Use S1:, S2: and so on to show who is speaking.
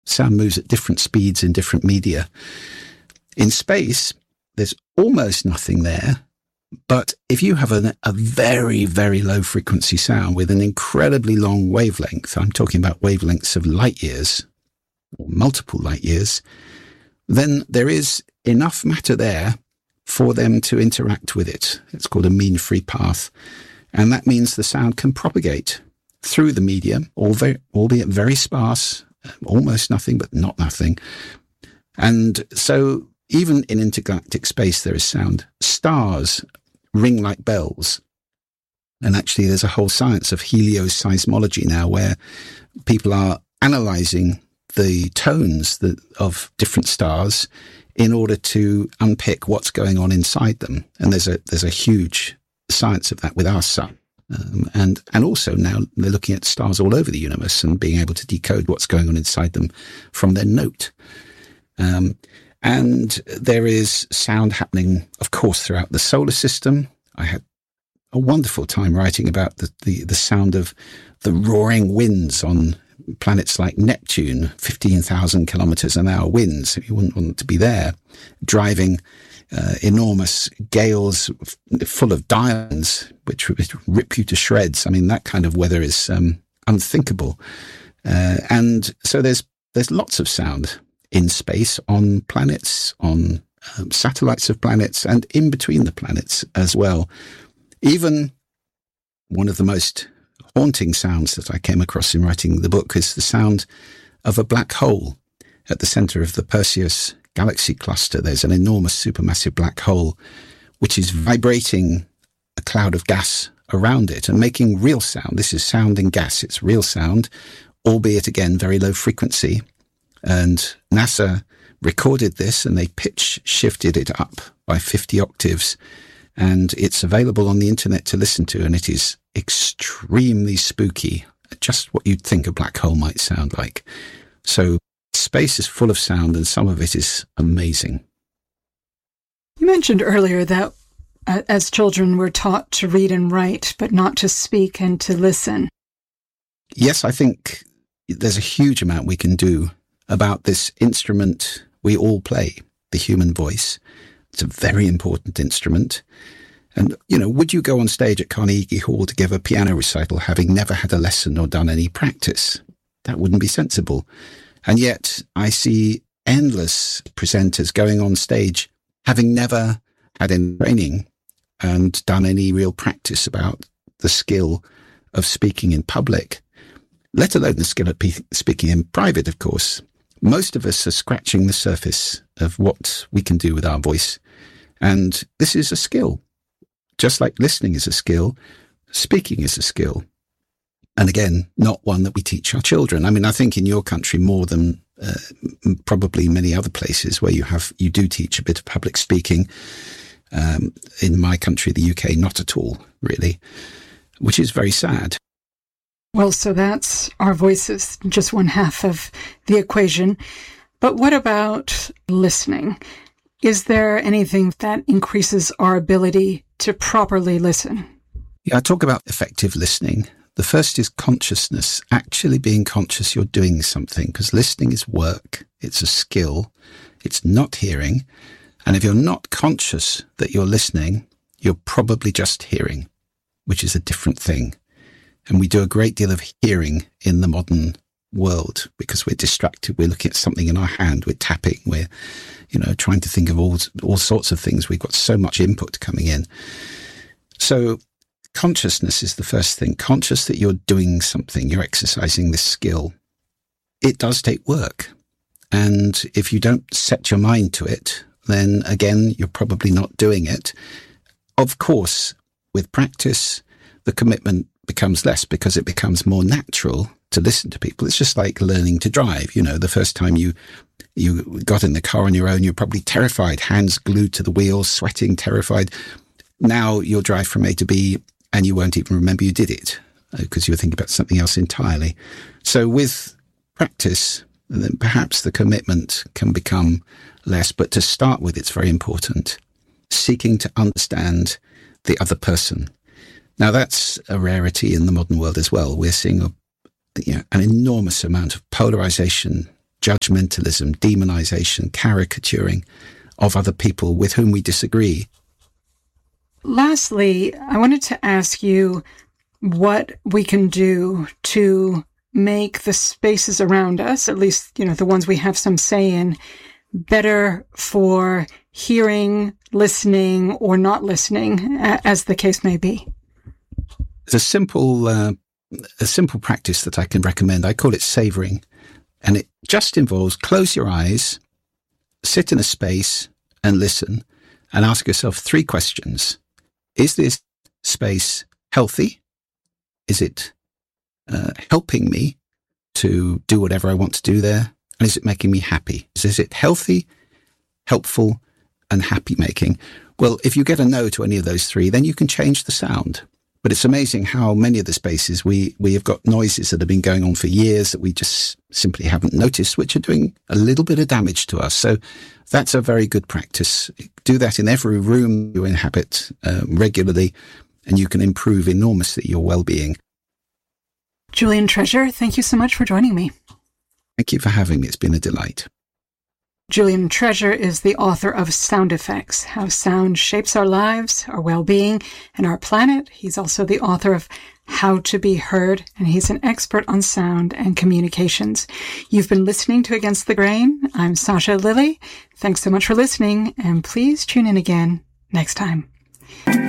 S1: Sound moves at different speeds in different media. In space, there's almost nothing there. But if you have a very, very low frequency sound with an incredibly long wavelength, I'm talking about wavelengths of light years, or multiple light years, then there is enough matter there for them to interact with it. It's called a mean free path. And that means the sound can propagate through the medium, albeit very sparse, almost nothing, but not nothing. And so even in intergalactic space, there is sound. Stars ring like bells. And actually, there's a whole science of helioseismology now where people are analyzing the tones of different stars in order to unpick what's going on inside them. And there's a huge science of that with our sun. And also now they're looking at stars all over the universe and being able to decode what's going on inside them from their note. And there is sound happening, of course, throughout the solar system. I had a wonderful time writing about the sound of the roaring winds on planets like Neptune, 15,000 kilometers an hour winds. You wouldn't want to be there, driving enormous gales full of diamonds, which would rip you to shreds. I mean, that kind of weather is unthinkable. And so there's lots of sound in space, on planets, on satellites of planets, and in between the planets as well. Even one of the most haunting sounds that I came across in writing the book is the sound of a black hole at the center of the Perseus galaxy cluster. There's an enormous supermassive black hole which is vibrating a cloud of gas around it and making real sound. This is sound in gas. It's real sound, albeit again very low frequency. And NASA recorded this and they pitch shifted it up by 50 octaves. And it's available on the internet to listen to. And it is extremely spooky. Just what you'd think a black hole might sound like. So space is full of sound and some of it is amazing.
S2: You mentioned earlier that as children we're taught to read and write, but not to speak and to listen.
S1: Yes, I think there's a huge amount we can do about this instrument we all play, the human voice. It's a very important instrument. And, would you go on stage at Carnegie Hall to give a piano recital having never had a lesson or done any practice? That wouldn't be sensible. And yet I see endless presenters going on stage having never had any training and done any real practice about the skill of speaking in public, let alone the skill of speaking in private, of course. Most of us are scratching the surface of what we can do with our voice. And this is a skill. Just like listening is a skill, speaking is a skill. And again, not one that we teach our children. I mean, I think in your country more than probably many other places where you do teach a bit of public speaking. In my country, the UK, not at all, really, which is very sad.
S2: Well, so that's our voices, just one half of the equation. But what about listening? Is there anything that increases our ability to properly listen?
S1: Yeah, I talk about effective listening. The first is consciousness, actually being conscious you're doing something, because listening is work. It's a skill. It's not hearing. And if you're not conscious that you're listening, you're probably just hearing, which is a different thing. And we do a great deal of hearing in the modern world because we're distracted. We're looking at something in our hand. We're tapping. We're, trying to think of all sorts of things. We've got so much input coming in. So consciousness is the first thing. Conscious that you're doing something. You're exercising this skill. It does take work. And if you don't set your mind to it, then again, you're probably not doing it. Of course, with practice, the commitment becomes less because it becomes more natural to listen to people. It's just like learning to drive. The first time you got in the car on your own, you're probably terrified, hands glued to the wheels, sweating, terrified. Now you'll drive from A to B and you won't even remember you did it because you're thinking about something else entirely. So with practice, then perhaps the commitment can become less. But to start with, it's very important. Seeking to understand the other person. Now, that's a rarity in the modern world as well. We're seeing an enormous amount of polarization judgmentalism, demonization, caricaturing of other people with whom we disagree.
S2: Lastly, I wanted to ask you what we can do to make the spaces around us, at least, the ones we have some say in, better for hearing, listening, or not listening, as the case may be.
S1: There's a simple practice that I can recommend. I call it savoring. And it just involves close your eyes, sit in a space and listen and ask yourself 3 questions. Is this space healthy? Is it helping me to do whatever I want to do there? And is it making me happy? Is it healthy, helpful, and happy making? Well, if you get a no to any of those 3, then you can change the sound. But it's amazing how many of the spaces we have got noises that have been going on for years that we just simply haven't noticed, which are doing a little bit of damage to us. So that's a very good practice. Do that in every room you inhabit regularly, and you can improve enormously your well-being.
S2: Julian Treasure, thank you so much for joining me.
S1: Thank you for having me. It's been a delight.
S2: Julian Treasure is the author of Sound Effects, How Sound Shapes Our Lives, Our Well-Being, and Our Planet. He's also the author of How to Be Heard, and he's an expert on sound and communications. You've been listening to Against the Grain. I'm Sasha Lilley. Thanks so much for listening, and please tune in again next time.